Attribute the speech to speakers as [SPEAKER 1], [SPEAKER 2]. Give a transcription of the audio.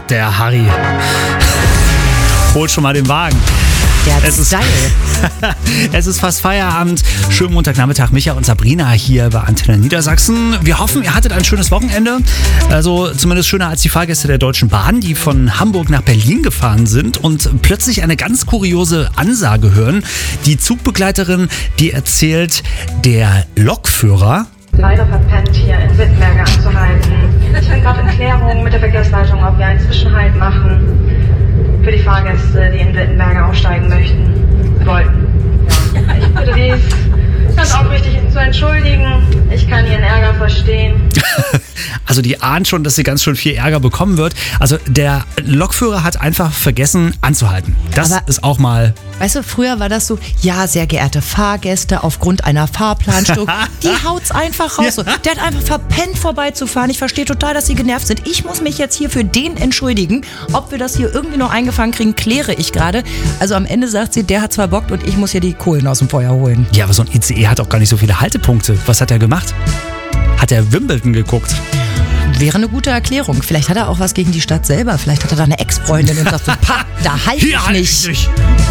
[SPEAKER 1] der Harry holt schon mal den Wagen.
[SPEAKER 2] Der Style.
[SPEAKER 1] Es ist fast Feierabend. Schönen Montagnachmittag, Micha und Sabrina hier bei Antenne Niedersachsen. Wir hoffen, ihr hattet ein schönes Wochenende. Also zumindest schöner als die Fahrgäste der Deutschen Bahn, die von Hamburg nach Berlin gefahren sind und plötzlich eine ganz kuriose Ansage hören. Die Zugbegleiterin, die erzählt, der Lokführer
[SPEAKER 3] leider verpennt, hier in Wittenberge anzuhalten. Ich bin gerade in Klärung mit der Verkehrsleitung, ob wir einen Zwischenhalt machen für die Fahrgäste, die in Wittenberge aussteigen wollten. Ja. Ich bitte dies ganz aufrichtig zu entschuldigen. Ich kann Ihren Ärger verstehen.
[SPEAKER 1] Also die ahnt schon, dass sie ganz schön viel Ärger bekommen wird. Also der Lokführer hat einfach vergessen anzuhalten. Das
[SPEAKER 2] Aber
[SPEAKER 1] ist auch mal...
[SPEAKER 2] Weißt du, früher war das so, ja, sehr geehrte Fahrgäste, aufgrund einer Fahrplanstörung, die haut's einfach raus. So. Der hat einfach verpennt vorbeizufahren. Ich verstehe total, dass sie genervt sind. Ich muss mich jetzt hier für den entschuldigen. Ob wir das hier irgendwie noch eingefangen kriegen, kläre ich gerade. Also am Ende sagt sie, der hat zwar Bock und ich muss hier die Kohlen aus dem Feuer holen.
[SPEAKER 1] Ja, aber so ein ICE hat auch gar nicht so viele Haltepunkte. Was hat er gemacht? Hat er Wimbledon geguckt?
[SPEAKER 2] Wäre eine gute Erklärung. Vielleicht hat er auch was gegen die Stadt selber. Vielleicht hat er da eine Ex-Freundin und sagt so, da halt ich nicht.